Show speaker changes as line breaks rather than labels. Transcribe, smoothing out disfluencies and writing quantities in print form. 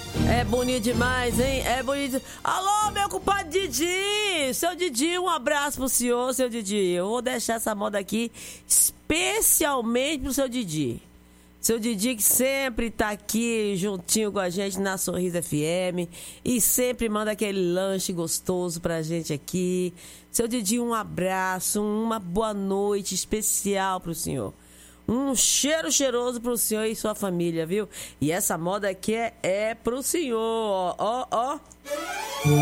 É bonito demais, hein? É bonito. Alô, meu compadre Didi! Seu Didi, um abraço pro senhor, seu Didi. Eu vou deixar essa moda aqui especialmente pro seu Didi. Seu Didi que sempre tá aqui juntinho com a gente na Sorriso FM e sempre manda aquele lanche gostoso pra gente aqui. Seu Didi, um abraço, uma boa noite especial pro senhor. Um cheiro cheiroso pro senhor e sua família, viu? E essa moda aqui é pro senhor, ó.